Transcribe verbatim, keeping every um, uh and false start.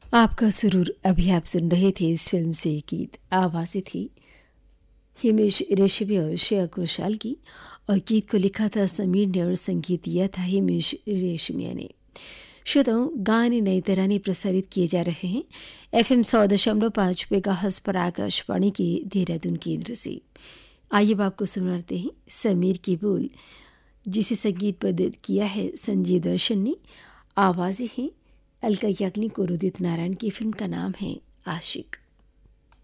आपका सुरूर अभी आप सुन रहे थे इस फिल्म से गीत। आवाज़ें थी हिमेश रेशमिया और श्रेया घोषाल की और गीत को लिखा था समीर ने और संगीत दिया था हिमेश रेशमिया ने। श्रोताओं, गाने नई तराने प्रसारित किए जा रहे हैं एफ एम सौ दशमलव पाँच मेगाहर्ट्ज पर आकाशवाणी के देहरादून केंद्र से। आइए अब आपको सुनाते हैं समीर की बोल, जिसे संगीतबद्ध किया है संजय दर्शन ने। आवाज़ें हैं अलका याग्निक और उदित नारायण की। फिल्म का नाम है आशिक।